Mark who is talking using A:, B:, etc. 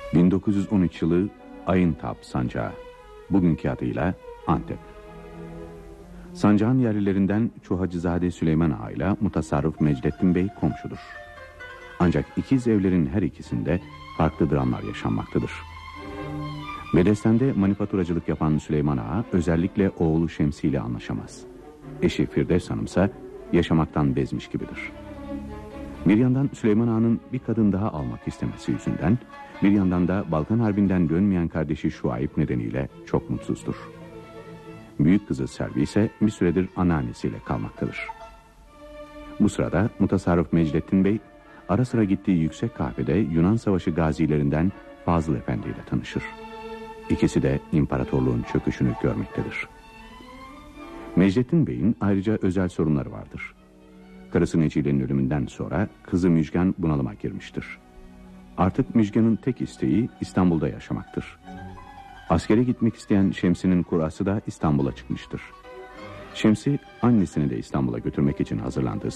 A: 1913 yılı Ayıntap Sancağı, bugünkü adıyla Antep. Sancağın yerlilerinden Çuhacızade Süleyman Ağa ile Mutasarrıf Mecdettin Bey komşudur. Ancak ikiz evlerin her ikisinde farklı dramlar yaşanmaktadır. Bedesten'de manifaturacılık yapan Süleyman Ağa özellikle oğlu Şemsi ile anlaşamaz. Eşi Firdevs Hanım ise yaşamaktan bezmiş gibidir. Bir yandan Süleyman Ağa'nın bir kadın daha almak istemesi yüzünden, bir yandan da Balkan Harbi'nden dönmeyen kardeşi Şuayb nedeniyle çok mutsuzdur. Büyük kızı Servi ise bir süredir anneannesiyle kalmaktadır. Bu sırada Mutasarrıf Mecdettin Bey, ara sıra gittiği yüksek kahvede Yunan Savaşı gazilerinden Fazıl Efendi ile tanışır. İkisi de imparatorluğun çöküşünü görmektedir. Mecdettin Bey'in ayrıca özel sorunları vardır. Karısı Necile'nin ölümünden sonra kızı Müjgan bunalıma girmiştir. Artık Müjgan'ın tek isteği İstanbul'da yaşamaktır. Askere gitmek isteyen Şemsi'nin kurası da İstanbul'a çıkmıştır. Şemsi annesini de İstanbul'a götürmek için hazırlandığı